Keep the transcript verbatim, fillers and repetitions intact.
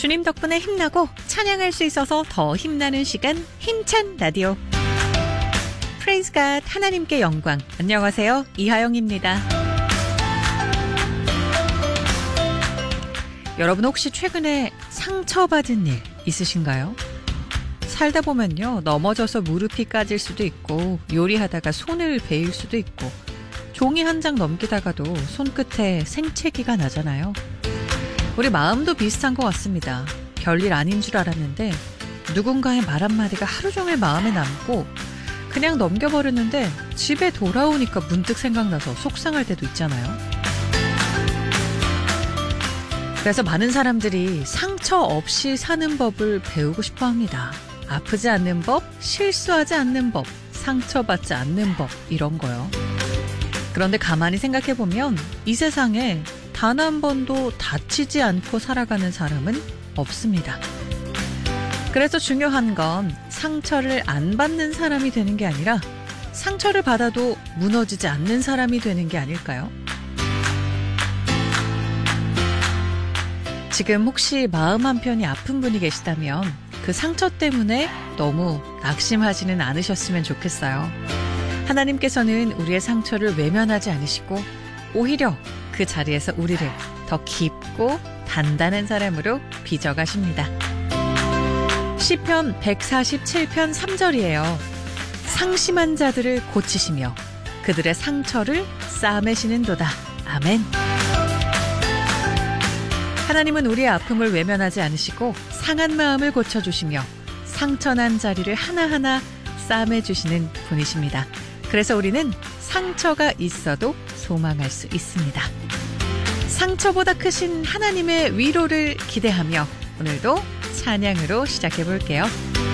주님 덕분에 힘나고 찬양할 수 있어서 더 힘나는 시간, 힘찬 라디오. Praise God, 하나님께 영광. 안녕하세요, 이하영입니다. 여러분 혹시 최근에 상처받은 일 있으신가요? 살다 보면요, 넘어져서 무릎이 까질 수도 있고, 요리하다가 손을 베일 수도 있고, 종이 한 장 넘기다가도 손끝에 생채기가 나잖아요. 우리 마음도 비슷한 것 같습니다. 별일 아닌 줄 알았는데 누군가의 말 한마디가 하루 종일 마음에 남고 그냥 넘겨버렸는데 집에 돌아오니까 문득 생각나서 속상할 때도 있잖아요. 그래서 많은 사람들이 상처 없이 사는 법을 배우고 싶어 합니다. 아프지 않는 법, 실수하지 않는 법, 상처받지 않는 법, 이런 거요. 그런데 가만히 생각해보면 이 세상에 단 한 번도 다치지 않고 살아가는 사람은 없습니다. 그래서 중요한 건 상처를 안 받는 사람이 되는 게 아니라 상처를 받아도 무너지지 않는 사람이 되는 게 아닐까요? 지금 혹시 마음 한편이 아픈 분이 계시다면 그 상처 때문에 너무 낙심하지는 않으셨으면 좋겠어요. 하나님께서는 우리의 상처를 외면하지 않으시고 오히려 그 자리에서 우리를 더 깊고 단단한 사람으로 빚어가십니다. 시편 백사십칠 편 삼 절이에요. 상심한 자들을 고치시며 그들의 상처를 싸매시는도다. 아멘. 하나님은 우리의 아픔을 외면하지 않으시고 상한 마음을 고쳐주시며 상처난 자리를 하나하나 싸매주시는 분이십니다. 그래서 우리는 상처가 있어도 소망할 수 있습니다. 상처보다 크신 하나님의 위로를 기대하며 오늘도 찬양으로 시작해 볼게요.